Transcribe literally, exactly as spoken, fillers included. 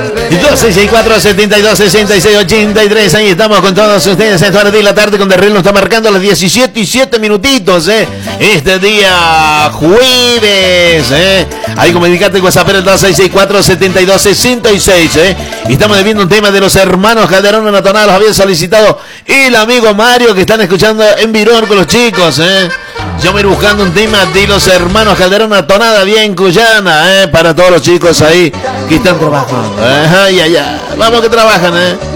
dos seis seis cuatro, siete dos, seis seis ocho tres. Ahí estamos con todos ustedes. Esta hora de la tarde con The Real nos está marcando las diecisiete y siete minutitos, ¿eh? Este día jueves, ¿eh? Ahí comunicate con WhatsApp el dos seis seis cuatro, siete dos, seis seis, ¿eh? Y estamos viendo un tema de los hermanos Calderón en la tonada. Los había solicitado el amigo Mario, que están escuchando en Virón con los chicos, ¿eh? Yo me ir buscando un tema de los hermanos Calderón en la tonada bien cuyana, ¿eh? Para todos los chicos ahí que están trabajando. Ajá, ya, ya. Vamos que trabajan, ¿eh?